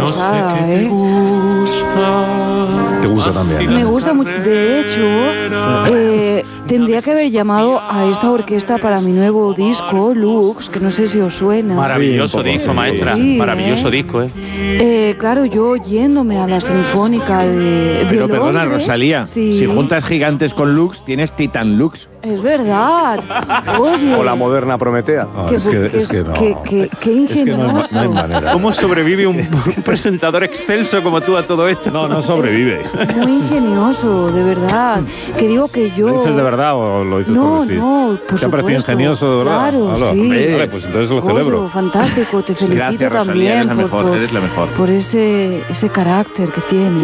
pasada, ¿Te gusta también? Me gusta mucho. De hecho, tendría que haber llamado a esta orquesta para mi nuevo disco, Lux, que no sé si os suena. Maravilloso disco, maestra. Sí, maravilloso disco, claro, yo yéndome a la Sinfónica de Pero perdona, Londres, Rosalía, sí. si juntas Gigantes con Lux, tienes Titan Lux. Es verdad. Oye. O la moderna Prometea. Qué ingenioso. No hay manera. ¿Cómo sobrevive un presentador excelso como tú a todo esto? No sobrevive. Muy ingenioso, de verdad. Que digo que yo... ¿Lo dices de verdad o lo dices por decir? No, por ¿Te ha parecido supuesto. ingenioso, de verdad? Claro, sí. Vale, pues entonces lo celebro. Fantástico, te felicito. Gracias, Rosalía, también eres la mejor, eres la mejor. por ese carácter que tiene.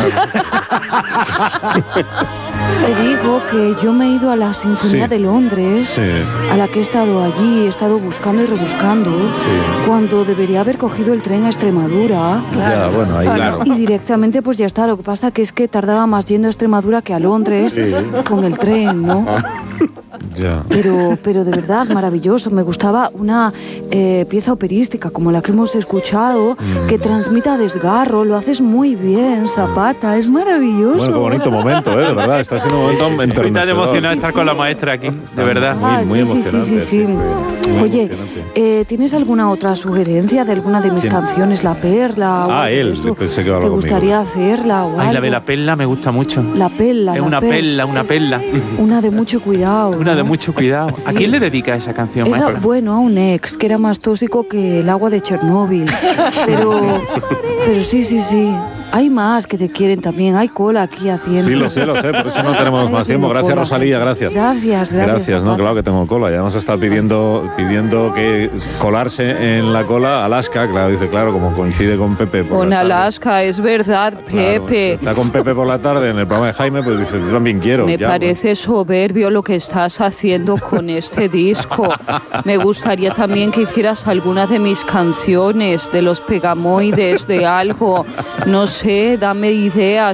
Te digo que yo me he ido a la Sinfonía de Londres, a la que he estado allí, he estado buscando y rebuscando, cuando debería haber cogido el tren a Extremadura. Ya, bueno, ahí claro. Y directamente pues ya está. Lo que pasa que es que tardaba más yendo a Extremadura que a Londres con el tren, ¿no? Ya. Pero de verdad, maravilloso. Me gustaba una pieza operística como la que hemos escuchado, que transmita desgarro. Lo haces muy bien, Zapata. Es maravilloso. Bueno, qué bonito momento, de verdad. Está siendo un momento enternecedor. Estoy tan emocionado de estar con la maestra aquí, de verdad. Muy emocionante. Sí. Oye, ¿tienes alguna otra sugerencia de alguna de mis canciones? La Perla. Él. Pensé que iba a ¿Te hablar gustaría hacerla o Ay, algo? la de la perla me gusta mucho. La perla. Es la una perla. Una de mucho cuidado. Una de mucho cuidado. ¿A quién le dedica esa canción, maestra? Bueno, a un ex, que era más tóxico que el agua de Chernóbil. Pero sí. Hay más que te quieren también. Hay cola aquí haciendo. Sí, lo sé. Por eso no tenemos más tiempo. Gracias, cola. Rosalía, gracias. Gracias, no, claro que tengo cola. Ya nos está pidiendo que colarse en la cola. Alaska, claro, dice, claro, como coincide con Pepe. Con Alaska, es verdad, Pepe. Está con Pepe por la tarde en el programa de Jaime, pues dice, yo también quiero. Me parece soberbio lo que estás haciendo con este disco. Me gustaría también que hicieras alguna de mis canciones, de los Pegamoides, de algo. No sé, dame ideas.